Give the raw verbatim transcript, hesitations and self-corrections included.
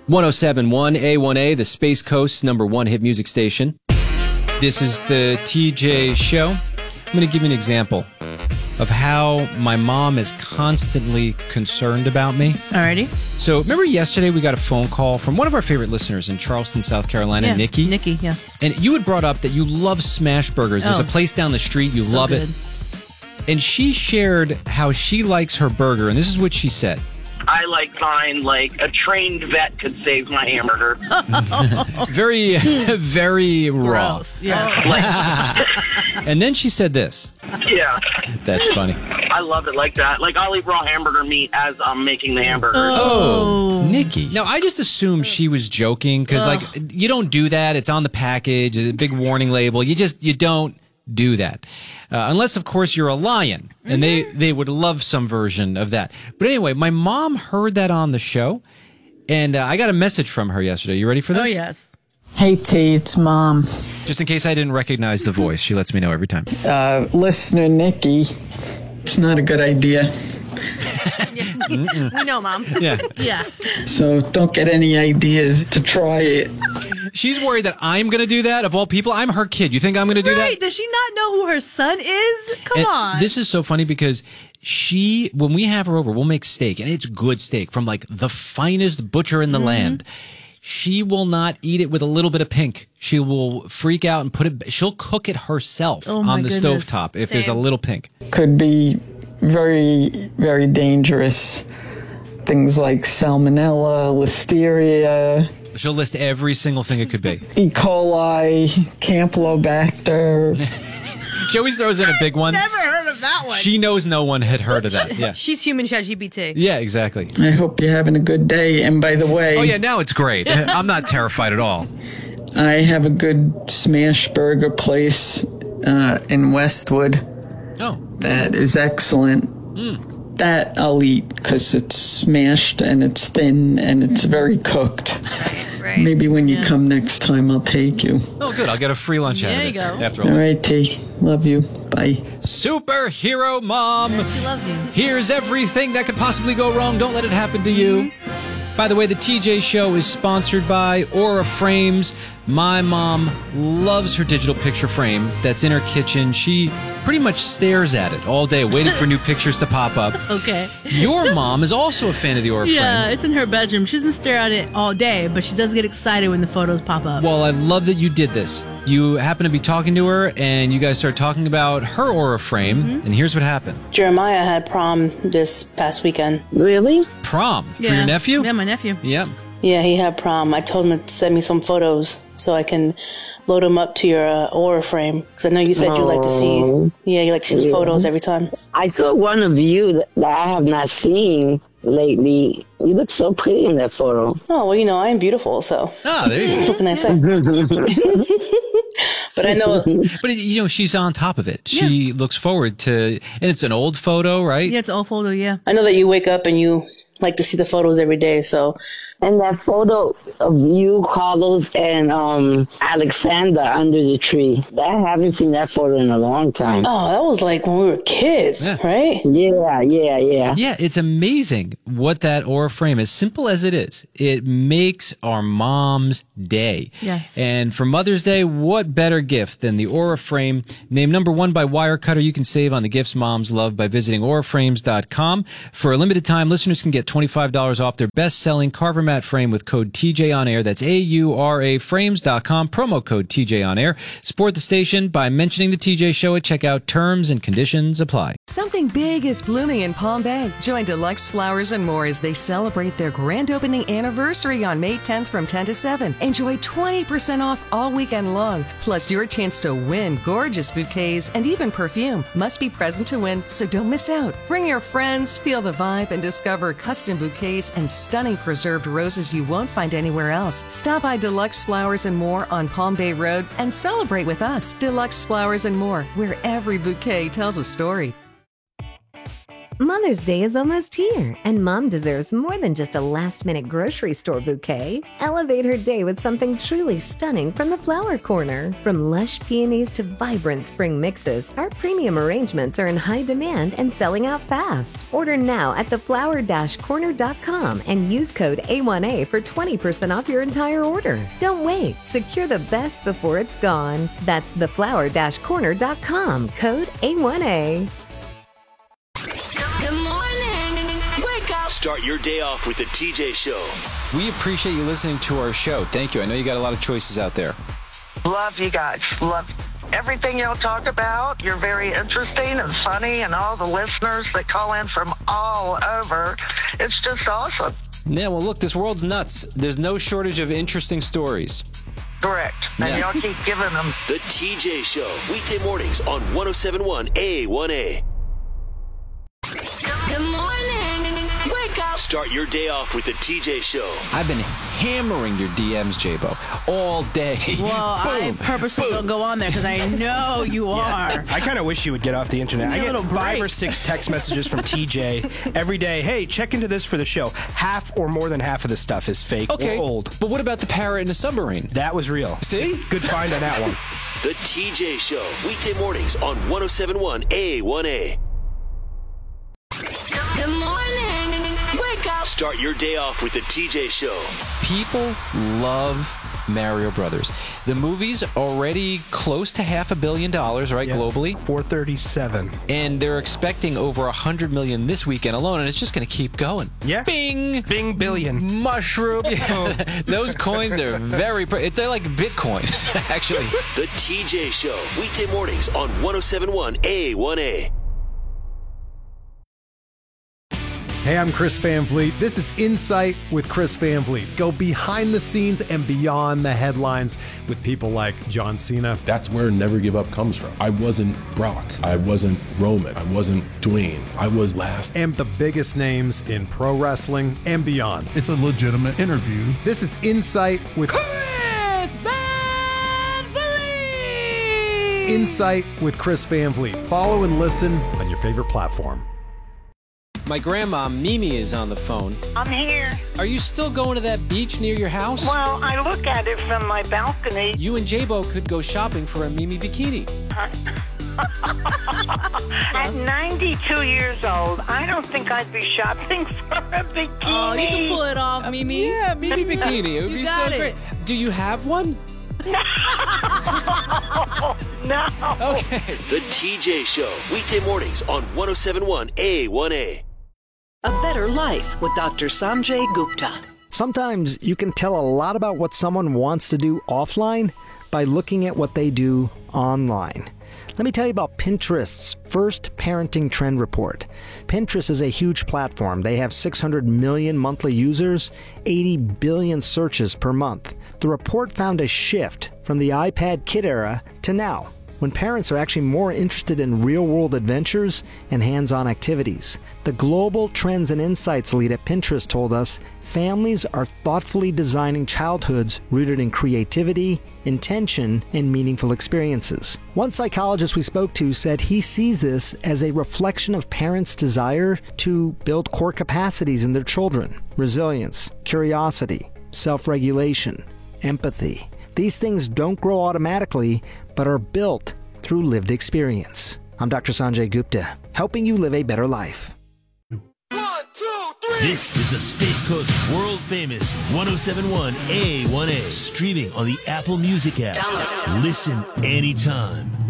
one oh seven point one A one A, the Space Coast's number one hit music station. This is the T J Show. I'm going to give you an example of how my mom is constantly concerned about me. Alrighty. So remember yesterday we got a phone call from one of our favorite listeners in Charleston, South Carolina, Yeah, Nikki. Nikki, yes. And you had brought up that you love smash burgers. There's Oh. a place down the street, you So love good. it. And she shared how she likes her burger, and this is what she said. I like mine like a trained vet could save my hamburger. Very, very raw. Gross. Yeah. Like, And then she said this. yeah, That's funny. I love it like that. Like, I'll eat raw hamburger meat as I'm making the hamburgers. Oh, Nikki. Now, I just assumed she was joking because, like, you don't do that. It's on the package, a big warning label. You just, you don't do that. Uh, unless, of course, you're a lion, and they, they would love some version of that. But anyway, my mom heard that on the show, and uh, I got a message from her yesterday. You ready for this? Oh, yes. Hey T, it's Mom. Just in case I didn't recognize the voice, she lets me know every time. Uh, listener Nikki, it's not a good idea. We know, Mom. Yeah. Yeah. So don't get any ideas to try it. She's worried that I'm going to do that. Of all people, I'm her kid. You think I'm going to do that? Right. Does she not know who her son is? Come And on. This is so funny because she, when we have her over, we'll make steak, and it's good steak from like the finest butcher in the Mm-hmm. land. She will not eat it with a little bit of pink. She will freak out and put it, she'll cook it herself Oh, my on the goodness. stovetop if there's a Same. little pink. Could be very, very dangerous. Things like salmonella, listeria, She'll list every single thing it could be. E. coli, Campylobacter. She always throws in a big one. Never heard of that one. She knows no one had heard of that. Yeah. She's human ChatGPT. Yeah, exactly. I hope you're having a good day. And by the way, Oh, yeah, now it's great. I'm not terrified at all. I have a good smash burger place uh, in Westwood. Oh. That is excellent. That I'll eat because it's smashed and it's thin and it's very cooked. Right. Maybe when you Yeah. come next time, I'll take you. Oh, good. I'll get a free lunch out There of it you go. after all All this. right, T. Love you. Bye. Superhero Mom. She loves you. Here's everything that could possibly go wrong. Don't let it happen to you. By the way, the T J Show is sponsored by Aura Frames. My mom loves her digital picture frame that's in her kitchen. She pretty much stares at it all day, waiting for new pictures to pop up. Okay. Your mom is also a fan of the Aura Yeah, frame. it's in her bedroom. She doesn't stare at it all day, but she does get excited when the photos pop up. Well, I love that you did this. You happen to be talking to her, and you guys start talking about her Aura frame, Mm-hmm. and here's what happened. Jeremiah had prom this past weekend. Really? Prom for Yeah. your nephew? Yeah, my nephew. Yep. Yeah, he had prom. I told him to send me some photos so I can load them up to your uh, Aura frame. Because I know you said you like to see, yeah, you like to see the photos every time. I saw one of you that, that I have not seen lately. You look so pretty in that photo. Oh, well, you know, I am beautiful, so Ah, there you go. what can I say? But I know, But, you know, she's on top of it. She looks forward to, and it's an old photo, right? Yeah, it's all photo, yeah. I know that you wake up and you like to see the photos every day, so And that photo of you, Carlos, and um, Alexander under the tree. I haven't seen that photo in a long time. oh, that was like when we were kids, Yeah. right? Yeah, yeah, yeah. Yeah, it's amazing what that Aura frame, as simple as it is, it makes our mom's day. Yes. And for Mother's Day, what better gift than the Aura frame? Named number one by Wirecutter, you can save on the gifts moms love by visiting aura frames dot com. For a limited time, listeners can get twenty-five dollars off their best-selling Carver Mat frame with code T J on air. That's A U R A frames dot com, promo code T J on air. Support the station by mentioning the T J Show at checkout. Terms and conditions apply. Something big is blooming in Palm Bay. Join Deluxe Flowers and More as they celebrate their grand opening anniversary on May tenth from ten to seven. Enjoy twenty percent off all weekend long, plus your chance to win gorgeous bouquets and even perfume. Must be present to win, so don't miss out. Bring your friends, feel the vibe, and discover custom bouquets and stunning preserved roses you won't find anywhere else. Stop by Deluxe Flowers and More on Palm Bay Road and celebrate with us. Deluxe Flowers and More, where every bouquet tells a story. Mother's Day is almost here, and Mom deserves more than just a last-minute grocery store bouquet. Elevate her day with something truly stunning from the Flower Corner. From lush peonies to vibrant spring mixes, our premium arrangements are in high demand and selling out fast. Order now at the flower corner dot com and use code A one A for twenty percent off your entire order. Don't wait. Secure the best before it's gone. That's the flower corner dot com, code A one A. Good morning. Wake up. Start your day off with the T J Show. We appreciate you listening to our show. Thank you. I know you got a lot of choices out there. Love you guys. Love everything y'all talk about. You're very interesting and funny, and all the listeners that call in from all over. It's just awesome. Yeah, well, look, this world's nuts. There's no shortage of interesting stories. Correct. And Yeah. y'all keep giving them. The T J Show, weekday mornings on one oh seven point one A one A. Good morning. Wake up. Start your day off with the T J Show. I've been hammering your D Ms, J-Bo, all day. Well, I purposely don't go on there because I know you are. I kind of wish you would get off the internet. Give me I a get little five break. or six text messages from T J every day. Hey, check into this for the show. Half or more than half of this stuff is fake Okay, or old. but what about the parrot in the submarine? That was real. See? Good find on that one. The T J Show, weekday mornings on one oh seven point one A one A. Good morning. Wake up. Start your day off with the T J Show. People love Mario Brothers. The movie's already close to half a billion dollars, right, Yeah. globally? four thirty-seven. And they're expecting over a hundred million this weekend alone, and it's just going to keep going. Yeah. Bing! Bing billion. Mushroom. Yeah. Those coins are very, pr- they're like Bitcoin, actually. The T J Show, weekday mornings on one oh seven point one A one A. Hey, I'm Chris Van Vliet. This is Insight with Chris Van Vliet. Go behind the scenes and beyond the headlines with people like John Cena. That's where Never Give Up comes from. I wasn't Brock. I wasn't Roman. I wasn't Dwayne. I was last. And the biggest names in pro wrestling and beyond. It's a legitimate interview. This is Insight with Chris Van Vliet! Insight with Chris Van Vliet. Follow and listen on your favorite platform. My grandma, Mimi, is on the phone. I'm here. Are you still going to that beach near your house? Well, I look at it from my balcony. You and J-Bo could go shopping for a Mimi bikini. At ninety-two years old, I don't think I'd be shopping for a bikini. Oh, you can pull it off, Mimi. Yeah, Mimi bikini. It would You be got so it. great. Do you have one? No. Okay. The T J Show, weekday mornings on one oh seven point one A one A. A Better Life with Doctor Sanjay Gupta. Sometimes you can tell a lot about what someone wants to do offline by looking at what they do online. Let me tell you about Pinterest's first parenting trend report. Pinterest is a huge platform. They have six hundred million monthly users, eighty billion searches per month. The report found a shift from the iPad kid era to now, when parents are actually more interested in real-world adventures and hands-on activities. The Global Trends and Insights lead at Pinterest told us families are thoughtfully designing childhoods rooted in creativity, intention, and meaningful experiences. One psychologist we spoke to said he sees this as a reflection of parents' desire to build core capacities in their children: resilience, curiosity, self-regulation, empathy. These things don't grow automatically, but are built through lived experience. I'm Doctor Sanjay Gupta, helping you live a better life. This is the Space Coast world famous one oh seven point one A one A, streaming on the Apple Music app. Listen anytime.